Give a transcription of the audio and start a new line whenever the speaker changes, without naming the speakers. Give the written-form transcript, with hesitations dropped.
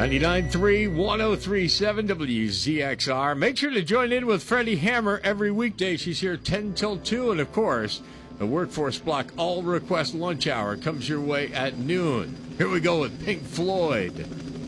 99.3, 103.7 WZXR. Make sure to join in with Freddie Hammer every weekday. She's here 10 till 2. And, of course, the Workforce Block All Request Lunch Hour comes your way at noon. Here we go with Pink Floyd.